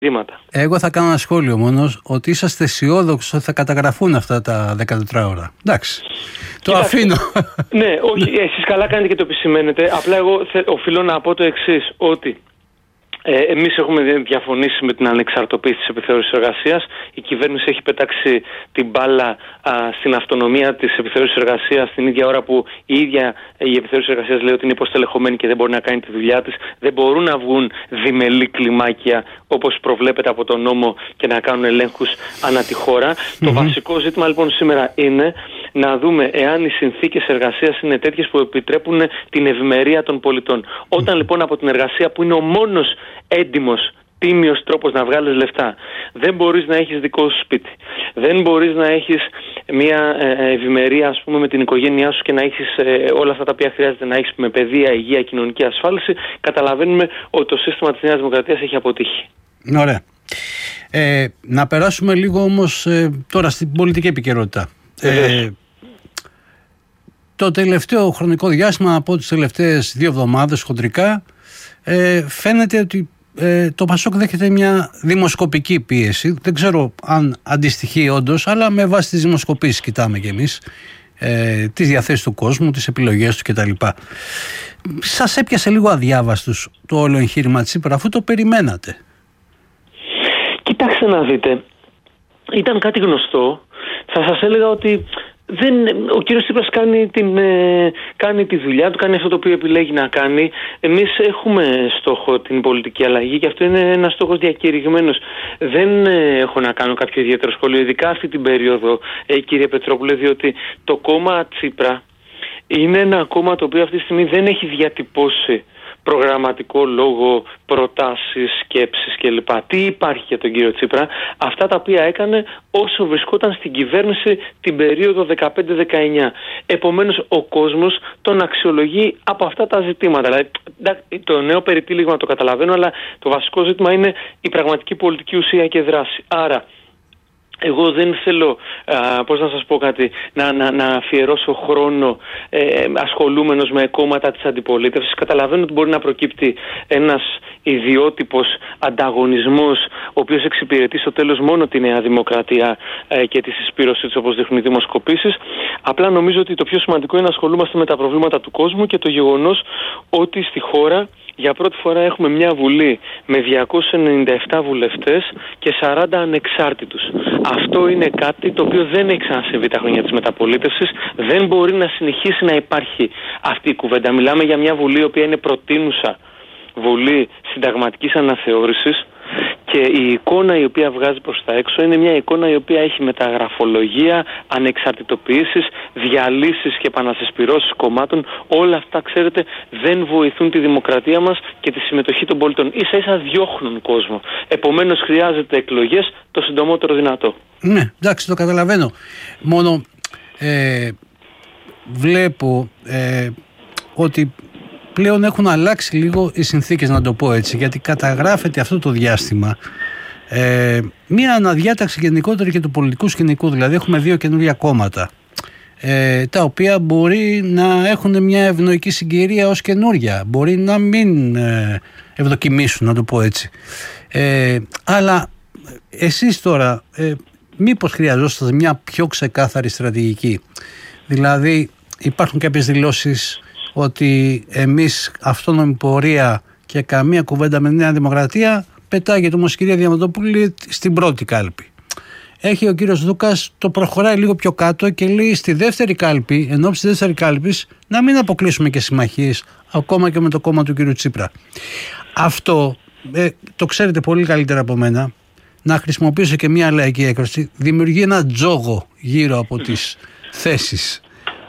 Εγώ θα κάνω ένα σχόλιο μόνο ότι είσαστε αισιόδοξοι ότι θα καταγραφούν αυτά τα 14 ώρα. Εντάξει. Το αφήνω. Ναι, όχι, εσείς καλά κάνετε και το επισημαίνετε. Απλά εγώ οφείλω να πω το εξής, ότι εμείς έχουμε διαφωνήσει με την ανεξαρτοποίηση της επιθεώρησης εργασίας. Η κυβέρνηση έχει πετάξει την μπάλα στην αυτονομία της επιθεώρησης εργασίας την ίδια ώρα που η ίδια η επιθεώρηση εργασίας λέει ότι είναι υποστελεχωμένη και δεν μπορεί να κάνει τη δουλειά της. Δεν μπορούν να βγουν διμελή κλιμάκια όπως προβλέπεται από τον νόμο και να κάνουν ελέγχους ανά τη χώρα. Το βασικό ζήτημα λοιπόν σήμερα είναι να δούμε εάν οι συνθήκες εργασίας είναι τέτοιες που επιτρέπουν την ευημερία των πολιτών. Όταν λοιπόν από την εργασία που είναι ο μόνος έντιμος, τίμιος τρόπος να βγάλεις λεφτά, δεν μπορείς να έχεις δικό σου σπίτι, δεν μπορείς να έχεις μια ευημερία ας πούμε με την οικογένειά σου και να έχεις όλα αυτά τα οποία χρειάζεται να έχεις με παιδεία, υγεία, κοινωνική ασφάλιση, καταλαβαίνουμε ότι το σύστημα της Νέας Δημοκρατίας έχει αποτύχει. Ωραία. Να περάσουμε λίγο όμως τώρα στην πολιτική επικαιρότητα. Το τελευταίο χρονικό διάστημα, από τις τελευταίες 2 εβδομάδες χοντρικά, φαίνεται ότι το Πασόκ δέχεται μια δημοσκοπική πίεση. Δεν ξέρω αν αντιστοιχεί όντως, αλλά με βάση τις δημοσκοπήσεις κοιτάμε κι εμείς τις διαθέσεις του κόσμου, τις επιλογές του κτλ. Σας έπιασε λίγο αδιάβαστους το όλο εγχείρημα Τσίπρα, αφού το περιμένατε? Κοιτάξτε να δείτε, ήταν κάτι γνωστό. Θα σας έλεγα ότι ο κύριος Τσίπρας κάνει τη δουλειά του, κάνει αυτό το οποίο επιλέγει να κάνει. Εμείς έχουμε στόχο την πολιτική αλλαγή και αυτό είναι ένας στόχος διακηρυγμένος. Δεν έχω να κάνω κάποιο ιδιαίτερο σχόλιο, ειδικά αυτή την περίοδο, κύριε Πετρόπουλε, διότι το κόμμα Τσίπρα είναι ένα κόμμα το οποίο αυτή τη στιγμή δεν έχει διατυπώσει προγραμματικό λόγο, προτάσεις, σκέψεις κλπ. Τι υπάρχει για τον κύριο Τσίπρα? Αυτά τα οποία έκανε όσο βρισκόταν στην κυβέρνηση την περίοδο 15-19. Επομένως ο κόσμος τον αξιολογεί από αυτά τα ζητήματα. Δηλαδή, το νέο περιτύλιγμα το καταλαβαίνω, αλλά το βασικό ζήτημα είναι η πραγματική πολιτική ουσία και δράση. Άρα εγώ δεν θέλω, πώς να σας πω κάτι, να αφιερώσω χρόνο ασχολούμενος με κόμματα της αντιπολίτευσης. Καταλαβαίνω ότι μπορεί να προκύπτει ένας ιδιότυπος ανταγωνισμός, ο οποίος εξυπηρετεί στο τέλος μόνο τη Νέα Δημοκρατία και τη συσπήρωσή της, όπως δείχνουν οι δημοσκοπήσεις. Απλά νομίζω ότι το πιο σημαντικό είναι να ασχολούμαστε με τα προβλήματα του κόσμου και το γεγονός ότι στη χώρα για πρώτη φορά έχουμε μια βουλή με 297 βουλευτές και 40 ανεξάρτητους. Αυτό είναι κάτι το οποίο δεν έχει ξανασυμβεί τα χρόνια της μεταπολίτευσης. Δεν μπορεί να συνεχίσει να υπάρχει αυτή η κουβέντα. Μιλάμε για μια βουλή η οποία είναι προτείνουσα βουλή συνταγματικής αναθεώρησης και η εικόνα η οποία βγάζει προς τα έξω είναι μια εικόνα η οποία έχει μεταγραφολογία, ανεξαρτητοποιήσεις, διαλύσεις και επανασυσπυρώσεις κομμάτων. Όλα αυτά, ξέρετε, δεν βοηθούν τη δημοκρατία μας και τη συμμετοχή των πολιτών. Ίσα ίσα διώχνουν κόσμο. Επομένως χρειάζεται εκλογές το συντομότερο δυνατό. Ναι, εντάξει, το καταλαβαίνω. Μόνο βλέπω ότι πλέον έχουν αλλάξει λίγο οι συνθήκες, να το πω έτσι, γιατί καταγράφεται αυτό το διάστημα μία αναδιάταξη γενικότερη και του πολιτικού σκηνικού. Δηλαδή έχουμε 2 καινούργια κόμματα τα οποία μπορεί να έχουν μια ευνοϊκή συγκυρία ως καινούρια, μπορεί να μην ευδοκιμήσουν, να το πω έτσι, αλλά εσείς τώρα μήπως χρειαζόσαστε μια πιο ξεκάθαρη στρατηγική? Δηλαδή υπάρχουν κάποιες δηλώσεις ότι εμείς αυτόνομη πορεία και καμία κουβέντα με Νέα Δημοκρατία. Πετάγεται όμως η κυρία Διαμαντοπούλη στην πρώτη κάλπη. Έχει ο κύριος Δούκας, το προχωράει λίγο πιο κάτω και λέει στη δεύτερη κάλπη, ενώπιση της δεύτερης κάλπης, να μην αποκλείσουμε και συμμαχίες ακόμα και με το κόμμα του κύριου Τσίπρα. Αυτό το ξέρετε πολύ καλύτερα από μένα. Να χρησιμοποιήσω και μια λαϊκή έκφραση, δημιουργεί ένα τζόγο γύρω από τις θέσεις.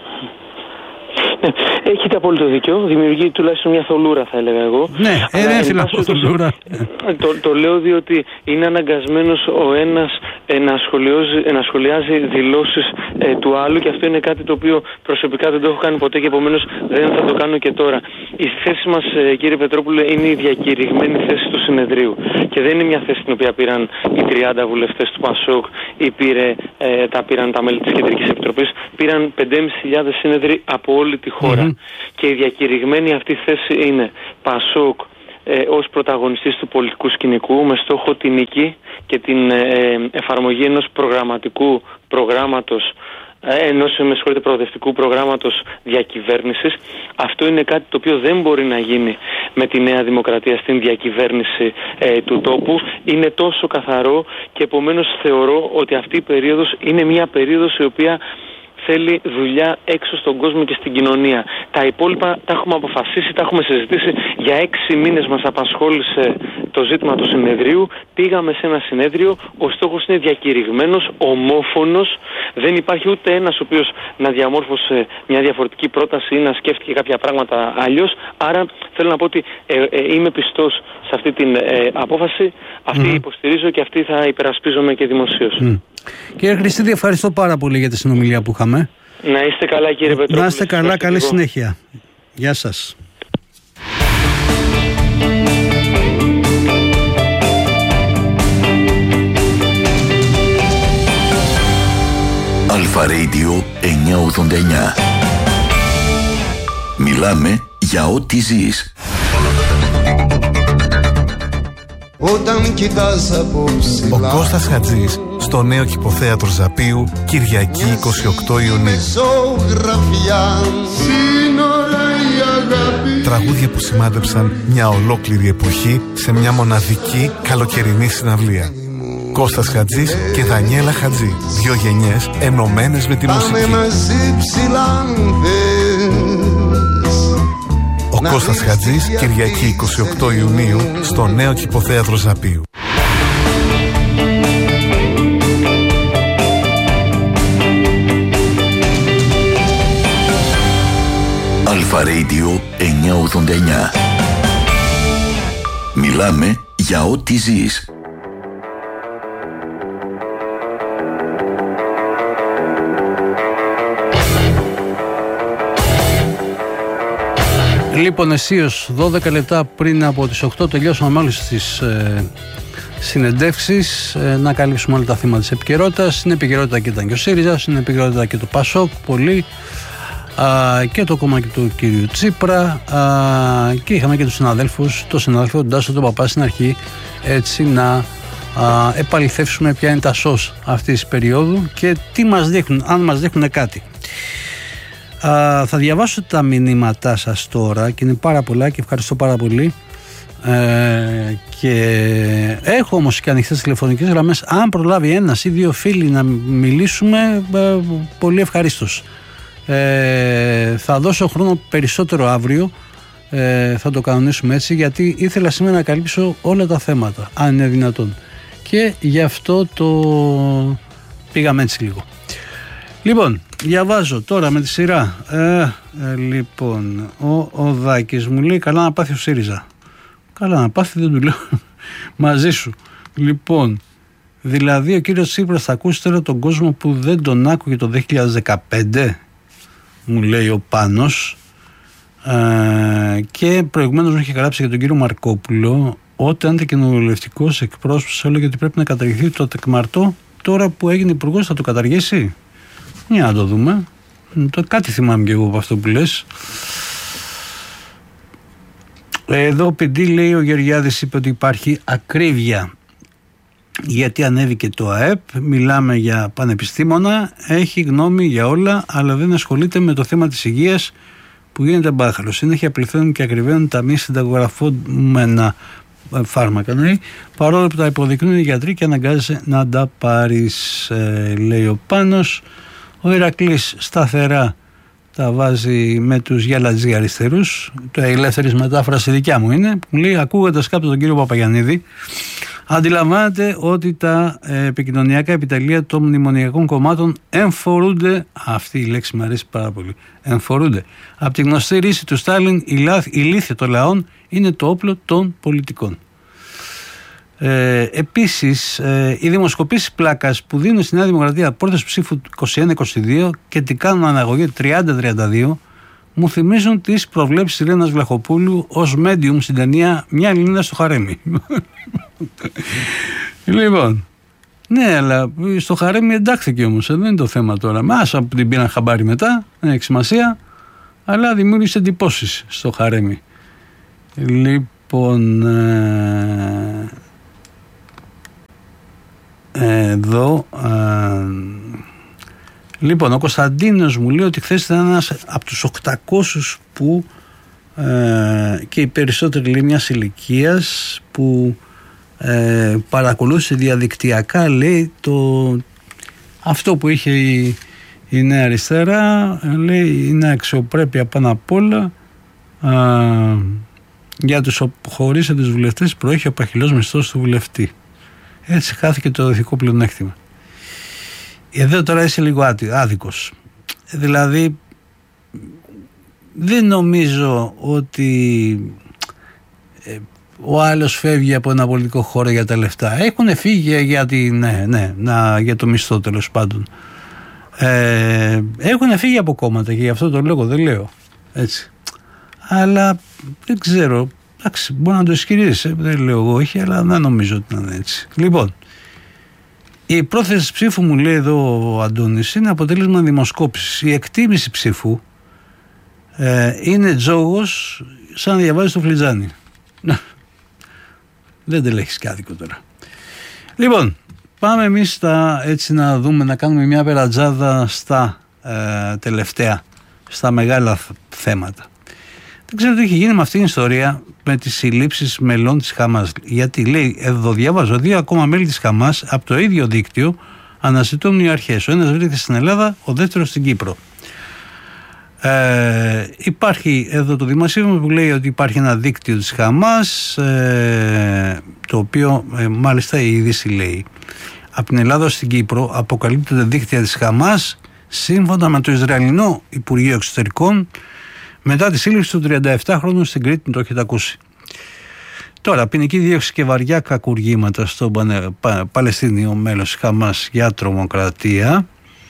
Έχετε απόλυτο δίκιο. Δημιουργεί τουλάχιστον μια θολούρα, θα έλεγα εγώ. Ναι, δεν θέλω να πω θολούρα. Το λέω διότι είναι αναγκασμένος ο ένας να σχολιάζει δηλώσεις του άλλου και αυτό είναι κάτι το οποίο προσωπικά δεν το έχω κάνει ποτέ και επομένως δεν θα το κάνω και τώρα. Η θέση μας, κύριε Πετρόπουλε, είναι η διακηρυγμένη θέση του συνεδρίου και δεν είναι μια θέση την οποία πήραν οι 30 βουλευτές του Πασόκ ή πήραν τα μέλη της Κεντρικής Επιτροπής. Πήραν 5.500 συνεδροί από όλη τη χώρα. Και η διακηρυγμένη αυτή θέση είναι Πασόκ, ως πρωταγωνιστής του πολιτικού σκηνικού με στόχο την νίκη και την εφαρμογή ενός προγραμματικού προγράμματος, ενός προοδευτικού προγράμματος διακυβέρνησης. Αυτό είναι κάτι το οποίο δεν μπορεί να γίνει με τη Νέα Δημοκρατία στην διακυβέρνηση του τόπου. Είναι τόσο καθαρό και επομένως θεωρώ ότι αυτή η περίοδος είναι μια περίοδος η οποία θέλει δουλειά έξω στον κόσμο και στην κοινωνία. Τα υπόλοιπα τα έχουμε αποφασίσει, τα έχουμε συζητήσει. Για 6 μήνες μας απασχόλησε το ζήτημα του συνεδρίου. Πήγαμε σε ένα συνέδριο. Ο στόχος είναι διακηρυγμένος, ομόφωνος. Δεν υπάρχει ούτε ένας ο οποίος να διαμόρφωσε μια διαφορετική πρόταση ή να σκέφτηκε κάποια πράγματα αλλιώς. Άρα θέλω να πω ότι είμαι πιστός σε αυτή την απόφαση. Αυτή υποστηρίζω και αυτή θα υπερασπίζομαι και δημοσίως. Κύριε Χριστίδη, ευχαριστώ πάρα πολύ για τη συνομιλία που είχαμε. Να είστε καλά, κύριε Πετρόπουλο. Να είστε καλά, καλή συνέχεια. Γεια σας. Αλφα Radio 989. Μιλάμε για ό,τι ζεις. Όταν κοιτάς από ψηλά. Ο Κώστας Χατζής στο νέο Κηποθέατρο Ζαπίου, Κυριακή 28 Ιουνίου. Τραγούδια που σημάδεψαν μια ολόκληρη εποχή σε μια μοναδική καλοκαιρινή συναυλία. Κώστας Χατζής και Δανιέλα Χατζή. 2 γενιές ενωμένες με τη μουσική. Ο Κώστας Χατζής, Κυριακή 28 Ιουνίου, στο νέο Κηποθέατρο Ζαπίου. Αλφα Radio 989. Μιλάμε για ό,τι ζεις. Λοιπόν, εσείως 12 λεπτά πριν από τις 8 τελειώσαμε μόλις τις συνεντεύξεις, να καλύψουμε όλα τα θέματα της επικαιρότητας. Στην επικαιρότητα και ήταν και ο ΣΥΡΙΖΑ, στην επικαιρότητα και το ΠΑΣΟΚ πολύ, και το κόμμα του κυρίου Τσίπρα, και είχαμε και τους συναδέλφους, τον συναδέλφο τον Τάσο τον Παπά στην αρχή, έτσι να επαληθεύσουμε ποια είναι τα σως αυτής της περίοδου και τι μας δείχνουν, αν μας δείχνουν κάτι. Θα διαβάσω τα μηνύματά σας τώρα και είναι πάρα πολλά και ευχαριστώ πάρα πολύ, και έχω όμως και ανοιχτές τηλεφωνικές γραμμές. Αν προλάβει ένας ή 2 φίλοι να μιλήσουμε, πολύ ευχαρίστως. Θα δώσω χρόνο περισσότερο αύριο, θα το κανονίσουμε έτσι, γιατί ήθελα σήμερα να καλύψω όλα τα θέματα, αν είναι δυνατόν, και γι' αυτό το πήγαμε έτσι λίγο. Λοιπόν, διαβάζω τώρα με τη σειρά. Λοιπόν, ο Δάκης μου λέει καλά να πάθει ο ΣΥΡΙΖΑ. Καλά να πάθει, δεν του λέω μαζί σου. Λοιπόν, δηλαδή ο κύριος Τσίπρας θα ακούσει τώρα τον κόσμο που δεν τον άκουγε το 2015, μου λέει ο Πάνος, και προηγουμένως μου είχε γράψει για τον κύριο Μαρκόπουλο, όταν αντικοινοβουλευτικός εκπρόσωπος έλεγε ότι πρέπει να καταργηθεί το τεκμαρτό. Τώρα που έγινε υπουργός θα το καταργήσει. Για να το δούμε. Κάτι θυμάμαι και εγώ από αυτό που λες. Εδώ ο Πιντή λέει, ο Γεωργιάδης είπε ότι υπάρχει ακρίβεια γιατί ανέβηκε το ΑΕΠ. Μιλάμε για πανεπιστήμονα, έχει γνώμη για όλα, αλλά δεν ασχολείται με το θέμα της υγείας που γίνεται μπάχαλος. Συνέχεια πληθαίνουν και ακριβένουν τα μη συνταγογραφούμενα φάρμακα, ναι, παρόλο που τα υποδεικνύουν οι γιατροί και αναγκάζεσαι να τα πάρεις, λέει ο Πάνος. Ο Ηρακλής σταθερά τα βάζει με τους γυαλατζή αριστερούς. Το ελεύθερης μετάφραση δικιά μου είναι, που μου λέει, ακούγοντας κάποιον τον κύριο Παπαγιαννίδη, αντιλαμβάνεται ότι τα επικοινωνιακά επιτελεία των μνημονιακών κομμάτων εμφορούνται, αυτή η λέξη μου αρέσει πάρα πολύ, εμφορούνται από τη γνωστή ρίση του Στάλιν, η λύθια των λαών είναι το όπλο των πολιτικών. Επίσης, οι δημοσκοπήσεις πλάκας που δίνουν στη Νέα Δημοκρατία πόρτες ψήφου 21-22 και τι κάνουν αναγωγή 30-32 μου θυμίζουν τις προβλέψεις της Λένας Βλαχοπούλου ως medium στην ταινία «Μια Ελληνίδα στο χαρέμι». Λοιπόν, ναι, αλλά στο χαρέμι εντάχθηκε όμως, δεν είναι το θέμα τώρα. Μάσα που την πήραν χαμπάρι μετά, δεν έχει σημασία, αλλά δημιούργησε εντυπώσεις στο χαρέμι. Λοιπόν, Λοιπόν, εδώ λοιπόν, ο Κωνσταντίνος μου λέει ότι χθες ήταν ένας από τους 800 που και οι περισσότεροι, λέει, μιας ηλικίας που παρακολούθησε διαδικτυακά, λέει, αυτό που είχε η Νέα Αριστερά, λέει, είναι αξιοπρέπεια πάνω απ' όλα. Για τους αποχωρήσαντες βουλευτές προέχει ο παχυλός μισθός του βουλευτή. Έτσι χάθηκε το ηθικό πλεονέκτημα. Εδώ τώρα είσαι λίγο άδικος. Δηλαδή δεν νομίζω ότι ο άλλος φεύγει από ένα πολιτικό χώρο για τα λεφτά. Έχουν φύγει για το μισθό, τέλος πάντων. Έχουν φύγει από κόμματα και γι' αυτό το λόγο δεν λέω έτσι. Αλλά δεν ξέρω, εντάξει, μπορεί να το ισχυρίζεσαι, δεν λέω εγώ όχι, αλλά δεν νομίζω ότι είναι έτσι. Λοιπόν, η πρόθεση ψήφου, μου λέει εδώ ο Αντώνης, είναι αποτέλεσμα δημοσκόπησης. Η εκτίμηση ψήφου είναι τζόγος σαν να διαβάζει το Φλιτζάνι. Δεν τελέχεις και άδικο τώρα. Λοιπόν, πάμε εμείς έτσι να δούμε, να κάνουμε μια περατζάδα στα τελευταία, στα μεγάλα θέματα. Δεν ξέρω τι έχει γίνει με αυτήν την ιστορία με τις συλλήψεις μελών της Χαμάς. Γιατί λέει, εδώ διαβάζω, 2 ακόμα μέλη της Χαμάς από το ίδιο δίκτυο αναζητούν οι αρχές. Ο ένας βρίσκεται στην Ελλάδα, ο δεύτερος στην Κύπρο. Υπάρχει εδώ το δημοσίευμα που λέει ότι υπάρχει ένα δίκτυο της Χαμάς, το οποίο μάλιστα η είδηση λέει, από την Ελλάδα στην Κύπρο αποκαλύπτονται δίκτυα της Χαμάς σύμφωνα με το Ισραηλινό Υπουργείο Εξωτερικών μετά τη σύλληψη του 37χρονου στην Κρήτη, το έχετε ακούσει. Τώρα, ποινική δίωξη και βαριά κακουργήματα στον Παλαιστίνιο μέλος Χαμάς για τρομοκρατία.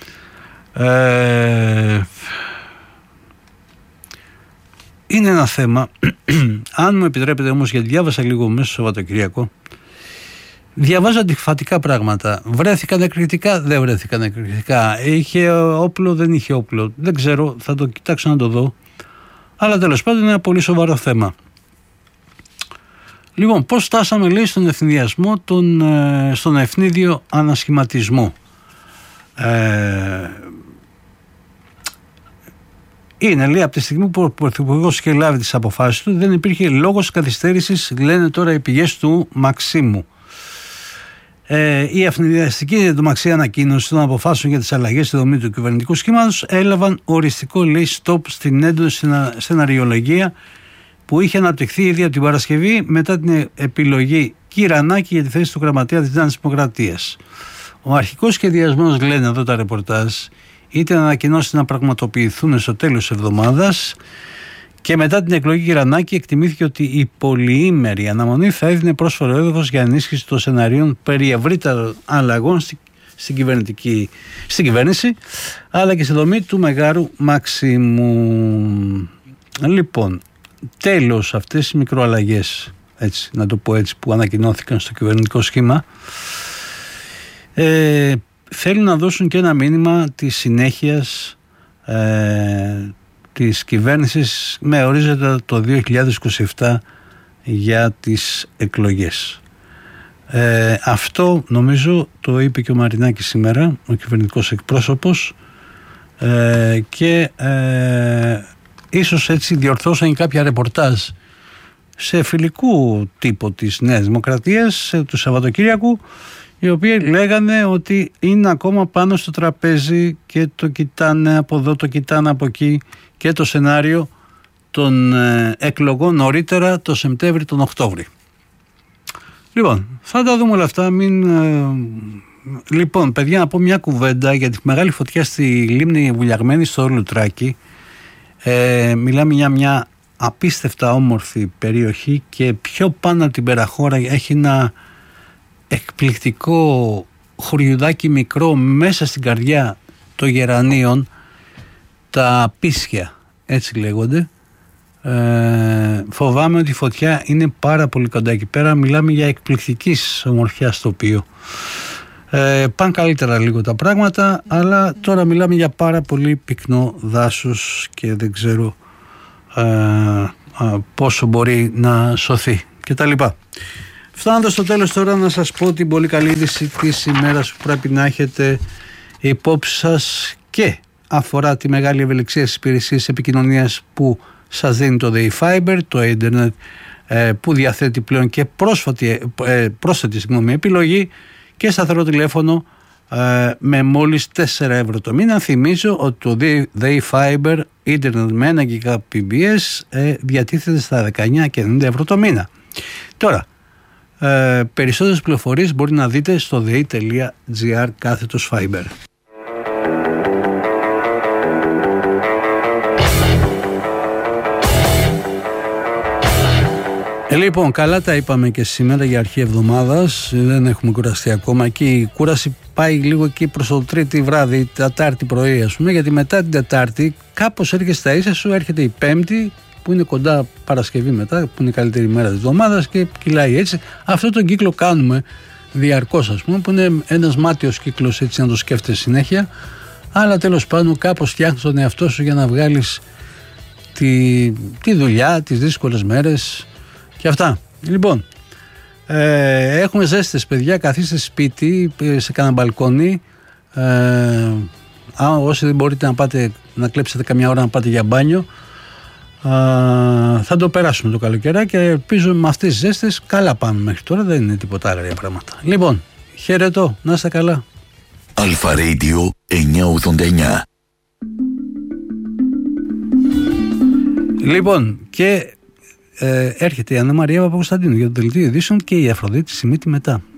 Είναι ένα θέμα, αν μου επιτρέπετε όμως, γιατί διάβασα λίγο μέσα στο Σαββατοκυριακό, διαβάζω αντιφατικά πράγματα. Βρέθηκαν εκρηκτικά, δεν βρέθηκαν εκρηκτικά. Είχε όπλο, δεν είχε όπλο. Δεν ξέρω, θα το κοιτάξω να το δω. Αλλά τέλος πάντων είναι ένα πολύ σοβαρό θέμα. Λοιπόν, πώς φτάσαμε, λέει, στον ευνηδιασμό, στον ευνίδιο ανασχηματισμό. Είναι, λέει, από τη στιγμή που ο Πρωθυπουργός είχε λάβει τις αποφάσεις του, δεν υπήρχε λόγος καθυστέρησης, λένε τώρα οι πηγές του Μαξίμου. Η ευνηδιαστική εντωμεταξύ ανακοίνωση των αποφάσεων για τις αλλαγές στη δομή του κυβερνητικού σχήματος έλαβαν οριστικό, λέει, στόπ στην έντονη σεναριολογία που είχε αναπτυχθεί ήδη από την Παρασκευή μετά την επιλογή Κυρανάκη για τη θέση του γραμματέα της Νέας Δημοκρατίας. Ο αρχικός σχεδιασμός, λένε εδώ τα ρεπορτάζ, ήταν να ανακοινώσει να πραγματοποιηθούν στο τέλος της εβδομάδας και μετά την εκλογή Κυρανάκη εκτιμήθηκε ότι η πολυήμερη αναμονή θα έδινε πρόσφορο έδαφος για ενίσχυση των σεναρίων περί ευρύτερων αλλαγών στην κυβέρνηση, αλλά και στη δομή του Μεγάρου Μαξίμου. Λοιπόν, τέλος, αυτές οι μικροαλλαγές, έτσι, να το πω έτσι, που ανακοινώθηκαν στο κυβερνητικό σχήμα, θέλουν να δώσουν και ένα μήνυμα της συνέχειας της κυβέρνησης με ορίζοντα το 2027 για τις εκλογές. Αυτό νομίζω το είπε και ο Μαρινάκης σήμερα, ο κυβερνητικός εκπρόσωπος, και ίσως έτσι διορθώσαν κάποια ρεπορτάζ σε φιλικού τύπου της Νέας Δημοκρατίας του Σαββατοκύριακου, οι οποίοι λέγανε ότι είναι ακόμα πάνω στο τραπέζι και το κοιτάνε από εδώ, το κοιτάνε από εκεί, και το σενάριο των εκλογών νωρίτερα το Σεπτέμβρη, τον Οκτώβρη. Λοιπόν, θα τα δούμε όλα αυτά. Λοιπόν, παιδιά, να πω μια κουβέντα για τη μεγάλη φωτιά στη λίμνη Βουλιαγμένη στο Λουτράκι. Μιλάμε για μια απίστευτα όμορφη περιοχή και πιο πάνω από την Περαχώρα έχει ένα εκπληκτικό χωριουδάκι μικρό μέσα στην καρδιά των Γερανίων, τα Πίσια, έτσι λέγονται. Φοβάμαι ότι η φωτιά είναι πάρα πολύ κοντά εκεί πέρα. Μιλάμε για εκπληκτικής ομορφιάς τοπίο. Πάνε καλύτερα λίγο τα πράγματα, αλλά τώρα μιλάμε για πάρα πολύ πυκνό δάσος και δεν ξέρω πόσο μπορεί να σωθεί κτλ. Φτάνοντας στο τέλος τώρα, να σας πω την πολύ καλή είδηση της ημέρας που πρέπει να έχετε υπόψη σας και αφορά τη μεγάλη ευελιξία στις υπηρεσίες επικοινωνίας που σας δίνει το DayFiber, το ίντερνετ που διαθέτει πλέον και πρόσθετη επιλογή και σταθερό τηλέφωνο με μόλις 4 ευρώ το μήνα. Θυμίζω ότι το DayFiber ίντερνετ με 1 Gbps διατίθεται στα 19,90 ευρώ το μήνα. Τώρα, περισσότερες πληροφορίες μπορεί να δείτε στο dei.gr/fiber. Λοιπόν, καλά τα είπαμε και σήμερα για αρχή εβδομάδας. Δεν έχουμε κουραστεί ακόμα και η κούραση πάει λίγο εκεί προς το Τρίτη βράδυ, Τετάρτη πρωί, ας πούμε, γιατί μετά την Τετάρτη κάπως έρχεται στα ίσα σου, έρχεται η Πέμπτη που είναι κοντά Παρασκευή μετά, που είναι η καλύτερη μέρα της εβδομάδας και κυλάει έτσι. Αυτό τον κύκλο κάνουμε διαρκώς, ας πούμε, που είναι ένας μάτιος κύκλος, έτσι να το σκέφτεσαι συνέχεια, αλλά τέλος πάντων κάπως φτιάχνεις τον εαυτό σου για να βγάλεις τη δουλειά, τις δύσκολες μέρες και αυτά. Λοιπόν, έχουμε ζέστες, παιδιά, καθίστε σπίτι, σε κανένα μπαλκόνι. Όσοι δεν μπορείτε να πάτε να κλέψετε καμιά ώρα να πάτε για μπάνιο, θα το περάσουμε το καλοκαίρι και ελπίζω με αυτές τις ζέστες καλά πάμε μέχρι τώρα, δεν είναι τίποτα άγρια πράγματα. Λοιπόν, χαιρετώ, να είστε καλά. Αλφα Radio 989. Λοιπόν, και έρχεται η Άννα Μαρία Παπακοσταντίνου για το δελτίο ειδήσεων και η Αφροδίτη Σιμίτη μετά.